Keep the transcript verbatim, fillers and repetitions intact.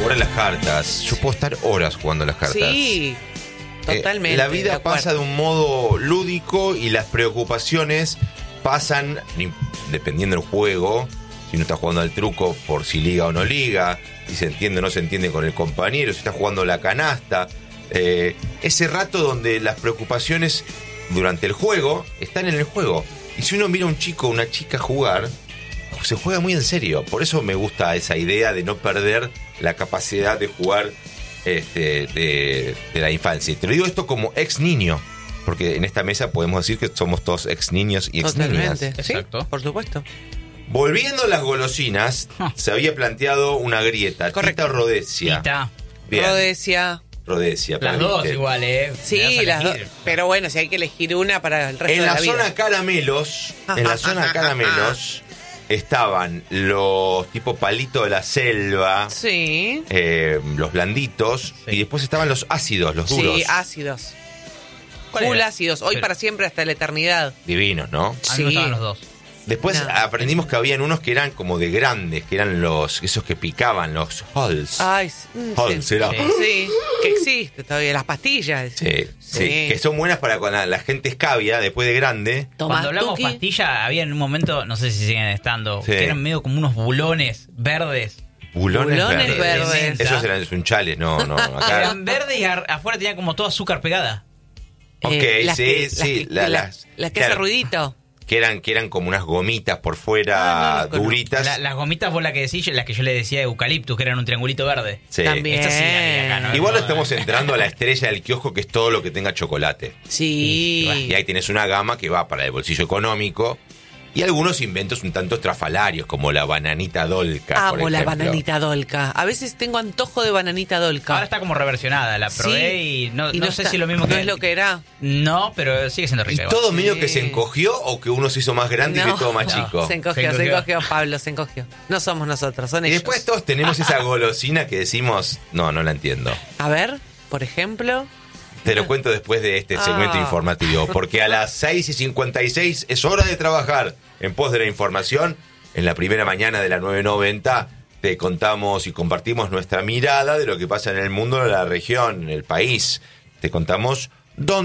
jugar a las cartas. Yo puedo estar horas jugando a las cartas. Sí, totalmente. Eh, la vida pasa de un modo lúdico y las preocupaciones pasan, dependiendo del juego, si uno está jugando al truco por si liga o no liga, si se entiende o no se entiende con el compañero, si está jugando la canasta. Eh, ese rato donde las preocupaciones durante el juego están en el juego. Y si uno mira a un chico o una chica jugar, se juega muy en serio. Por eso me gusta esa idea de no perder la capacidad de jugar este, de, de la infancia. Y te lo digo esto como ex niño, porque en esta mesa podemos decir que somos todos ex niños y ex niñas. Totalmente. Sí, por supuesto. Volviendo a las golosinas, huh. se había planteado una grieta. Correcto. Tita o Rodesia. Tita. Bien. Rodesia. Rodesia. Las permite. dos igual, ¿eh? Sí, las dos. Pero bueno, si hay que elegir una para el resto en de la, la vida. zona caramelos, en la zona caramelos estaban los tipo palito de la selva, sí, eh, los blanditos, sí. y después estaban los ácidos, los duros. Sí, ácidos. Full era? ácidos, hoy Pero... para siempre hasta la eternidad. Divinos, ¿no? A mí Sí. me gustaban los dos. Después No. aprendimos que habían unos que eran como de grandes, que eran los esos que picaban, los Halls. Ay, mm, Halls, sí. era. Sí. Sí, que existe todavía, las pastillas. Sí, sí, Sí. que son buenas para cuando la, la gente escabia después de grande. Tomás Cuando hablamos Tuki. pastilla, había en un momento, no sé si siguen estando, Sí. que eran medio como unos bulones verdes. Bulones, Bulones verdes. verdes. Esos eran sunchales, no, no. Acá. Eran verdes y ar- afuera tenían como toda azúcar pegada. Ok, Eh, las sí, que- sí. Las que, la- la- las, las que claro, hace ruidito. Que eran, que eran como unas gomitas por fuera, Ah, no, no conozco. duritas. La- las gomitas vos la que decís, las que yo le decía de eucaliptus, que eran un triangulito verde. Sí. También. Estas sí las vi acá, ¿no? Igual lo No, estamos entrando a la estrella del kiosco, que es todo lo que tenga chocolate. Sí. Y ahí tienes una gama que va para el bolsillo económico. Y algunos inventos un tanto estrafalarios, como la bananita dolca. por Amo la ejemplo. bananita dolca. A veces tengo antojo de bananita dolca. Ahora está como reversionada, la probé Sí. y no, Y no no sé está- si lo mismo no que... es lo que era. No, pero sigue siendo ¿Y rica. igual. todo medio Sí. que se encogió o que uno se hizo más grande y No. que todo más No. chico? Se encogió, Se se encogió, encogió. Pablo, se encogió. No somos nosotros, son Y ellos. después todos tenemos esa golosina que decimos, no, no la entiendo. A ver, por ejemplo. Te lo cuento después de este segmento Ah. informativo, porque a las seis y cincuenta y seis es hora de trabajar en pos de la información. En la primera mañana de la nueve noventa te contamos y compartimos nuestra mirada de lo que pasa en el mundo, en la región, en el país. Te contamos dónde